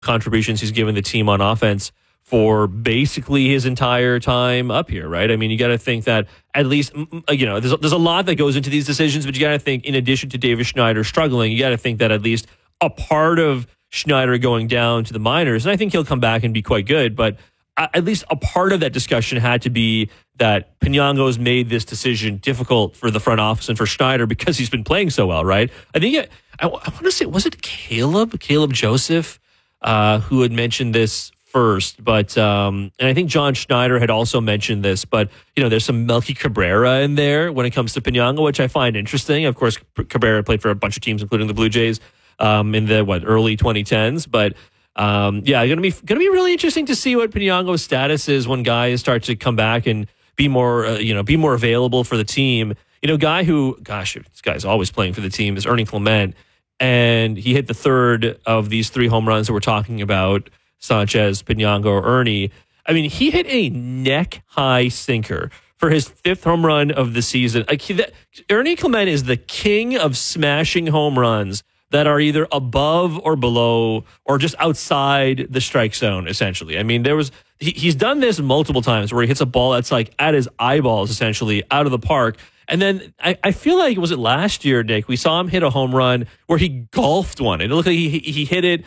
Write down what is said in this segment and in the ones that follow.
contributions he's given the team on offense for basically his entire time up here, right? I mean, you got to think that at least, there's a lot that goes into these decisions, but you got to think in addition to Davis Schneider struggling, you got to think that at least a part of Schneider going down to the minors, and I think he'll come back and be quite good, but at least a part of that discussion had to be that Pagno's made this decision difficult for the front office and for Schneider because he's been playing so well, right? I think I want to say, was it Caleb Joseph who had mentioned this first, but and I think John Schneider had also mentioned this, but there's some Melky Cabrera in there when it comes to Pagno, which I find interesting. Of course, Cabrera played for a bunch of teams, including the Blue Jays, in the early 2010s, but gonna be really interesting to see what Pagno's status is when guys start to come back and be more available for the team. Guy who, gosh, this guy's always playing for the team is Ernie Clement, and he hit the third of these 3 home runs that we're talking about, Sanchez, Pagno, or Ernie. I mean, he hit a neck-high sinker for his 5th home run of the season. Ernie Clement is the king of smashing home runs that are either above or below or just outside the strike zone, essentially. I mean, he's done this multiple times where he hits a ball that's like at his eyeballs, essentially, out of the park. And then I feel like, was it last year, Nick, we saw him hit a home run where he golfed one. It looked like he hit it,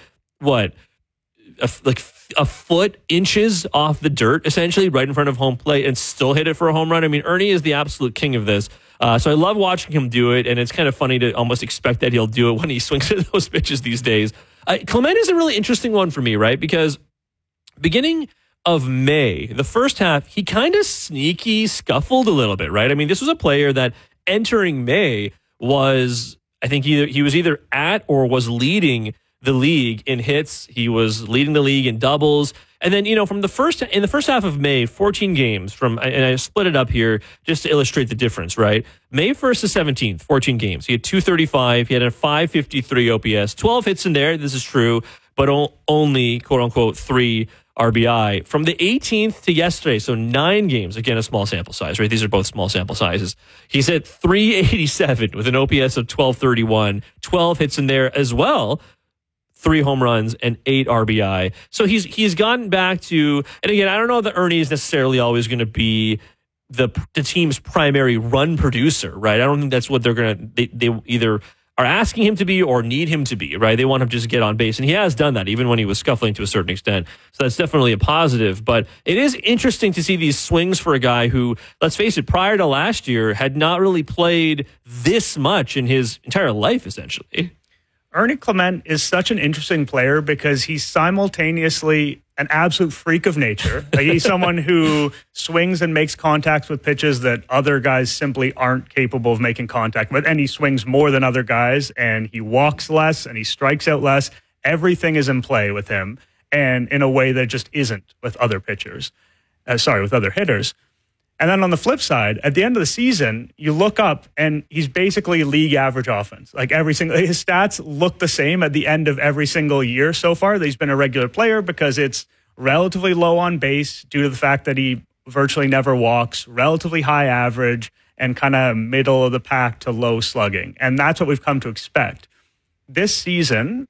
a foot, inches off the dirt, essentially, right in front of home plate, and still hit it for a home run. I mean, Ernie is the absolute king of this. So I love watching him do it, and it's kind of funny to almost expect that he'll do it when he swings at those pitches these days. Clement is a really interesting one for me, right? Because beginning of May, the first half, he kind of sneaky scuffled a little bit, right? I mean, this was a player that entering May was, I think he was either at or was leading the league in hits. He was leading the league in doubles. And then, from in the first half of May, 14 games and I split it up here just to illustrate the difference, right? May 1st to 17th, 14 games. He had 235. He had a 553 OPS, 12 hits in there. This is true, but only quote unquote 3 RBI. From the 18th to yesterday, so 9 games, again, a small sample size, right? These are both small sample sizes. He's at 387 with an OPS of 1231, 12 hits in there as well. 3 home runs and 8 RBI. So he's gotten back to, and again, I don't know that Ernie is necessarily always going to be the team's primary run producer, right? I don't think that's what they either are asking him to be or need him to be, right? They want him just to get on base, and he has done that even when he was scuffling to a certain extent. So that's definitely a positive, but it is interesting to see these swings for a guy who, let's face it, prior to last year had not really played this much in his entire life, essentially. Ernie Clement is such an interesting player because he's simultaneously an absolute freak of nature. Like, he's someone who swings and makes contacts with pitches that other guys simply aren't capable of making contact with. And he swings more than other guys, and he walks less, and he strikes out less. Everything is in play with him, and in a way that just isn't with other pitchers. With other hitters. And then on the flip side, at the end of the season, you look up and he's basically league average offense. Like his stats look the same at the end of every single year so far that he's been a regular player, because it's relatively low on base due to the fact that he virtually never walks, relatively high average, and kind of middle of the pack to low slugging. And that's what we've come to expect. This season,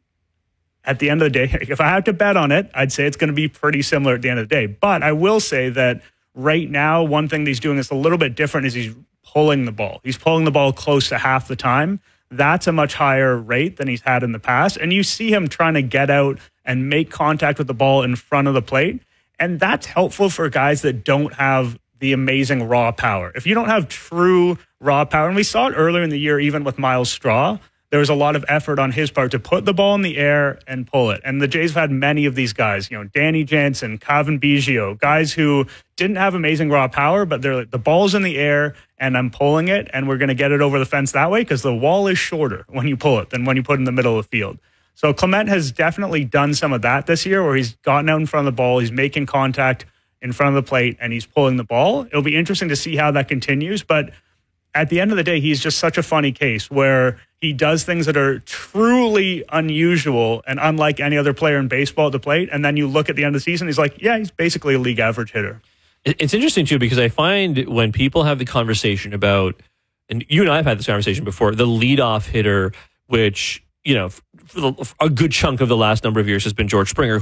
at the end of the day, if I had to bet on it, I'd say it's going to be pretty similar at the end of the day. But I will say that right now, one thing that he's doing that's a little bit different is he's pulling the ball. He's pulling the ball close to half the time. That's a much higher rate than he's had in the past. And you see him trying to get out and make contact with the ball in front of the plate. And that's helpful for guys that don't have the amazing raw power. If you don't have true raw power, and we saw it earlier in the year, even with Miles Straw, there was a lot of effort on his part to put the ball in the air and pull it. And the Jays have had many of these guys, Danny Jansen, Cavan Biggio, guys who didn't have amazing raw power, but they're like, the ball's in the air and I'm pulling it, and we're going to get it over the fence that way because the wall is shorter when you pull it than when you put it in the middle of the field. So Clement has definitely done some of that this year, where he's gotten out in front of the ball, he's making contact in front of the plate, and he's pulling the ball. It'll be interesting to see how that continues, but at the end of the day, he's just such a funny case where he does things that are truly unusual and unlike any other player in baseball at the plate. And then you look at the end of the season, he's like, yeah, he's basically a league average hitter. It's interesting, too, because I find when people have the conversation about, and you and I have had this conversation before, the leadoff hitter, which for a good chunk of the last number of years has been George Springer,